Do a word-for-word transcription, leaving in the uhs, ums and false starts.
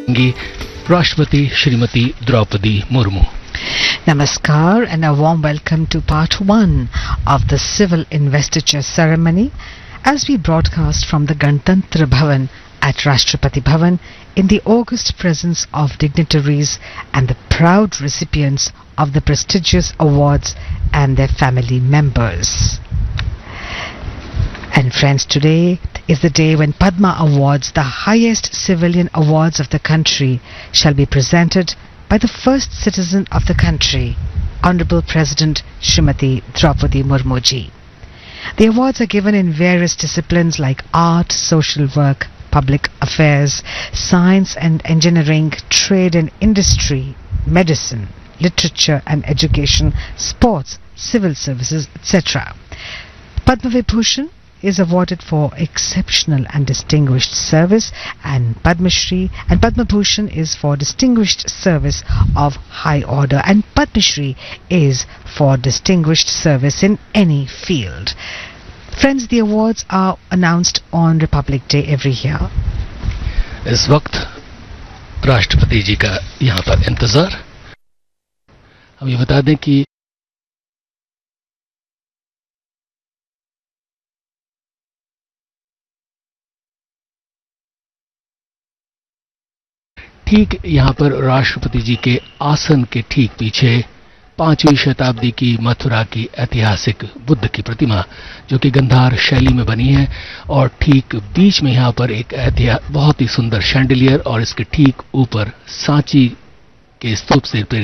राष्ट्रपति Shrimati Draupadi Murmu. Namaskar and a warm welcome to part one of the civil investiture ceremony as we broadcast from the Ganatantra Bhavan at Rashtrapati Bhavan in the august presence of dignitaries and the proud recipients of the prestigious awards and their family members. And friends, today is the day when Padma Awards, the highest civilian awards of the country, shall be presented by the first citizen of the country, Honorable President Srimati Draupadi Murmu ji. The awards are given in various disciplines like art, social work, public affairs, science and engineering, trade and industry, medicine, literature and education, sports, civil services, et cetera. Padma Vibhushan is awarded for exceptional and distinguished service, and Padma Shri and Padma Bhushan is for distinguished service of high order, and Padma Shri is for distinguished service in any field. Friends, the awards are announced on Republic Day every year. इस वक्त राष्ट्रपति जी का यहाँ पर इंतजार. हम ये बता दें कि ठीक यहाँ पर राष्ट्रपति जी के आसन के ठीक पीछे पांचवी शताब्दी की मथुरा की ऐतिहासिक बुद्ध की प्रतिमा, जो कि गंधार शैली में बनी है, और ठीक बीच में यहाँ पर एक बहुत ही सुंदर शैंडिलियर और इसके ठीक ऊपर सांची के स्तूप से